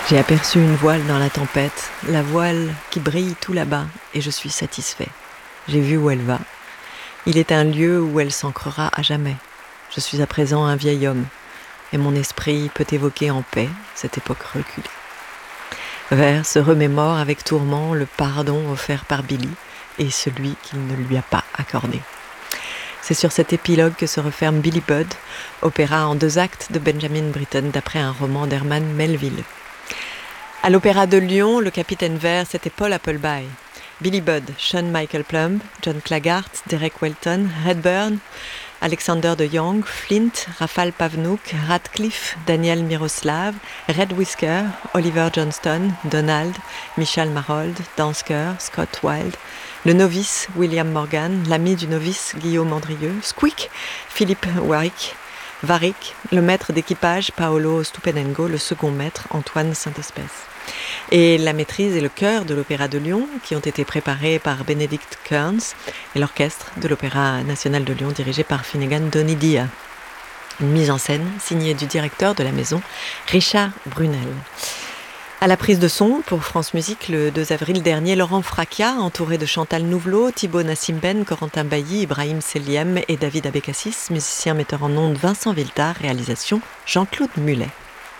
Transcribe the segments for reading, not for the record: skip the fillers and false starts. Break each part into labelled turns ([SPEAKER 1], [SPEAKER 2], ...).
[SPEAKER 1] J'ai aperçu une voile dans la tempête, la voile qui brille tout là-bas, et je suis satisfait. J'ai vu où elle va. Il est un lieu où elle s'ancrera à jamais. Je suis à présent un vieil homme, et mon esprit peut évoquer en paix cette époque reculée. Vers se remémore avec tourment le pardon offert par Billy et celui qu'il ne lui a pas accordé. C'est sur cet épilogue que se referme Billy Budd, opéra en 2 actes de Benjamin Britten d'après un roman d'Herman Melville. À l'Opéra de Lyon, le capitaine vert, c'était Paul Appleby. Billy Budd, Sean Michael Plumb, John Claggart, Derek Welton, Redburn, Alexander de Jong, Flint, Rafal Pavnouk, Radcliffe, Daniel Miroslav, Red Whisker, Oliver Johnston, Donald, Michal Marold, Dansker, Scott Wilde, le novice William Morgan, l'ami du novice Guillaume Andrieux, Squeak, Philippe Varick, le maître d'équipage Paolo Stupenengo, le second maître Antoine Saint-Espèce. Et la maîtrise et le chœur de l'Opéra de Lyon, qui ont été préparés par Benedict Kearns, et l'orchestre de l'Opéra national de Lyon, dirigé par Finnegan Donidia. Une mise en scène signée du directeur de la maison, Richard Brunel. À la prise de son, pour France Musique, le 2 avril dernier, Laurent Fracchia, entouré de Chantal Nouvelot, Thibaut Nassimben, Corentin Bailly, Ibrahim Seliem et David Abécassis, musicien metteur en ondes Vincent Viltard, réalisation Jean-Claude Mulet.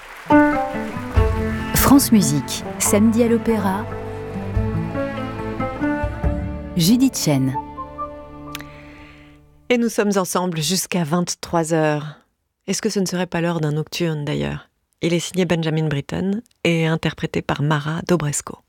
[SPEAKER 2] France Musique, samedi à l'Opéra, Judith Chen.
[SPEAKER 1] Et nous sommes ensemble jusqu'à 23h. Est-ce que ce ne serait pas l'heure d'un nocturne d'ailleurs ? Il est signé Benjamin Britten et interprété par Mara Dobresko.